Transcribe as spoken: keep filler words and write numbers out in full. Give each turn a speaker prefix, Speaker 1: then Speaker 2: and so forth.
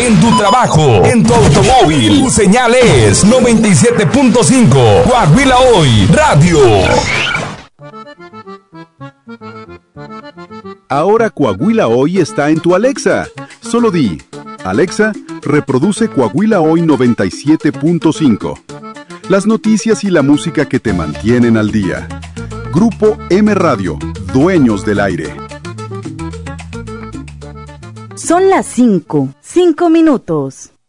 Speaker 1: en tu trabajo, en tu automóvil. Tu señal es noventa y siete punto cinco. Coahuila Hoy Radio.
Speaker 2: Ahora Coahuila Hoy está en tu Alexa. Solo di, Alexa, reproduce Coahuila Hoy noventa y siete punto cinco. Las noticias y la música que te mantienen al día. Grupo M Radio, dueños del aire.
Speaker 3: Son las cinco, cinco minutos.